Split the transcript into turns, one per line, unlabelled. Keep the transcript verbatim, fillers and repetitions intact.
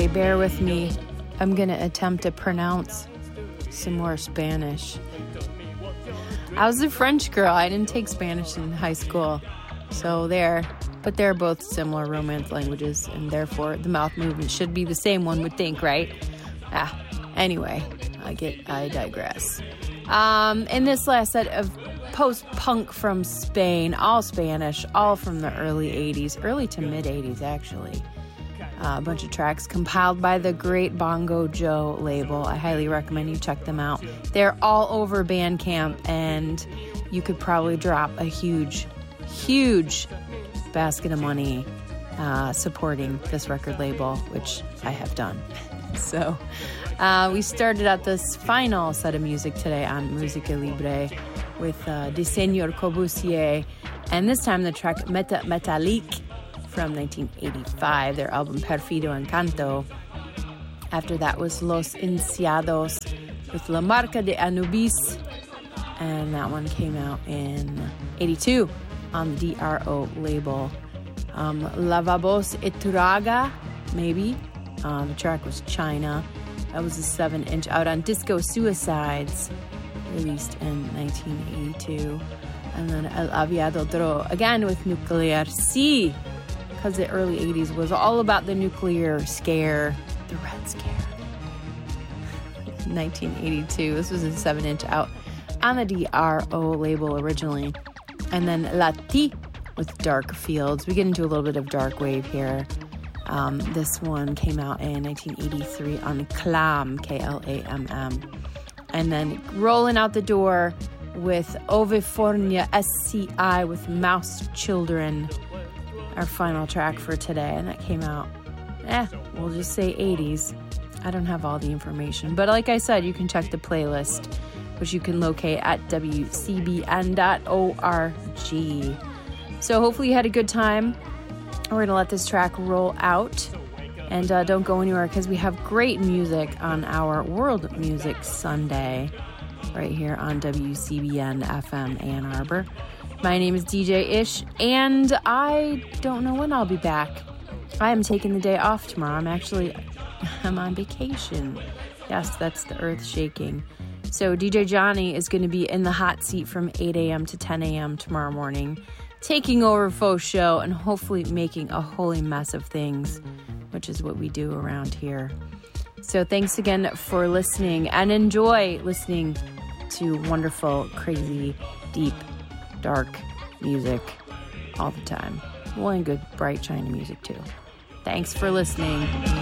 Okay, bear with me. I'm going to attempt to pronounce some more Spanish. I was a French girl. I didn't take Spanish in high school. So there. But they're both similar Romance languages, and therefore the mouth movement should be the same, one would think, right? Ah, anyway, I get, I digress. Um, in this last set of post-punk from Spain, all Spanish, all from the early eighties, early to mid-eighties, actually. Uh, a bunch of tracks compiled by the Great Bongo Joe label. I highly recommend you check them out. They're all over Bandcamp, and you could probably drop a huge, huge basket of money uh, supporting this record label, which I have done. So uh, we started out this final set of music today on Musica Libre with uh, De Señor Corbusier, and this time the track Meta Metallique from nineteen eighty-five, their album Perfido Encanto. After that was Los Iniciados with La Marca de Anubis, and that one came out in eighty-two on the D R O label. Um, Lavabos Iturraga, maybe. Um, the track was China. That was a seven inch out on Disco Suicides, released in nineteen eighty-two. And then El Aviador, again with Nuclear C, because the early eighties was all about the nuclear scare, the Red Scare. nineteen eighty-two, this was a seven inch out on the D R O label originally. And then Lati with Dark Fields. We get into a little bit of dark wave here. Um, this one came out in nineteen eighty-three on Clam, K L A M M. And then rolling out the door with Ovifornia S C I with Mouse Children, our final track for today. And that came out, eh, we'll just say eighties. I don't have all the information. But like I said, you can check the playlist, which you can locate at W C B N dot org. So hopefully you had a good time. We're going to let this track roll out. And uh, don't go anywhere, because we have great music on our World Music Sunday right here on W C B N F M Ann Arbor. My name is D J Ish, and I don't know when I'll be back. I am taking the day off tomorrow. I'm actually, I'm on vacation. Yes, that's the earth shaking. So D J Johnny is going to be in the hot seat from eight a.m. to ten a.m. tomorrow morning, taking over Faux Show and hopefully making a holy mess of things, which is what we do around here. So thanks again for listening, and enjoy listening to wonderful, crazy, deep, dark music all the time. Well, and good, bright, shiny music too. Thanks for listening.